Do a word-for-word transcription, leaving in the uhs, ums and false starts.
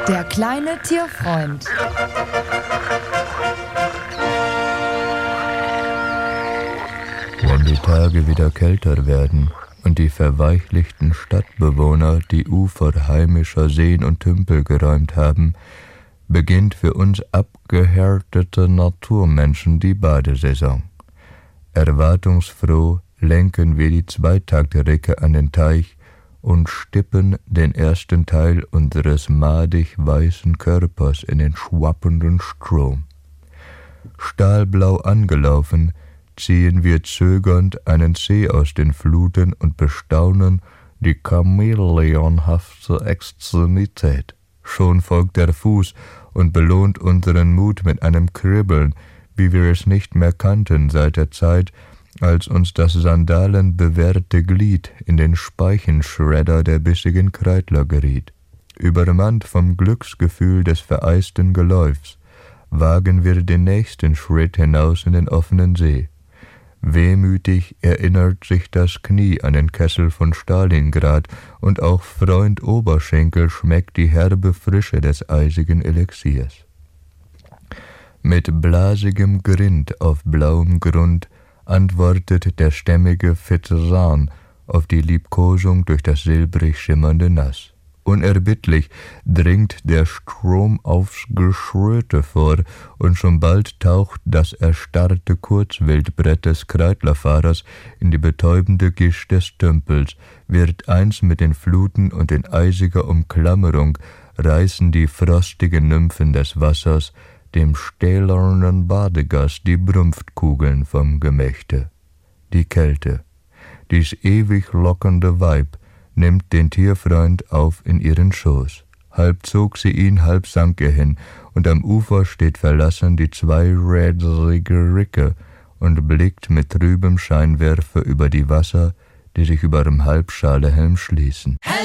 Der kleine Tierfreund. Wenn die Tage wieder kälter werden und die verweichlichten Stadtbewohner die Ufer heimischer Seen und Tümpel geräumt haben, beginnt für uns abgehärtete Naturmenschen die Badesaison. Erwartungsfroh lenken wir die Zweitaktricke an den Teich und stippen den ersten Teil unseres madig weißen Körpers in den schwappenden Strom. Stahlblau angelaufen, ziehen wir zögernd einen Zeh aus den Fluten und bestaunen die chamäleonhafte Extremität. Schon folgt der Fuß und belohnt unseren Mut mit einem Kribbeln, wie wir es nicht mehr kannten seit der Zeit, als uns das sandalenbewehrte Glied in den Speichenschredder der bissigen Kreidler geriet. Übermannt vom Glücksgefühl des vereisten Geläufs, wagen wir den nächsten Schritt hinaus in den offenen See. Wehmütig erinnert sich das Knie an den Kessel von Stalingrad, und auch Freund Oberschenkel schmeckt die herbe Frische des eisigen Elixiers. Mit blasigem Grind auf blauem Grund antwortet der stämmige Veteran auf die Liebkosung durch das silbrig schimmernde Nass. Unerbittlich dringt der Strom aufs Geschröte vor, und schon bald taucht das erstarrte Kurzwildbrett des Kreidlerfahrers in die betäubende Gischt des Tümpels, wird eins mit den Fluten, und in eisiger Umklammerung reißen die frostigen Nymphen des Wassers dem stählernen Badegast die Brunftkugeln vom Gemächte. Die Kälte, dies ewig lockende Weib, nimmt den Tierfreund auf in ihren Schoß. Halb zog sie ihn, halb sank er hin, und am Ufer steht verlassen die zweirädrige Ricke und blickt mit trübem Scheinwerfer über die Wasser, die sich über dem Halbschalehelm schließen.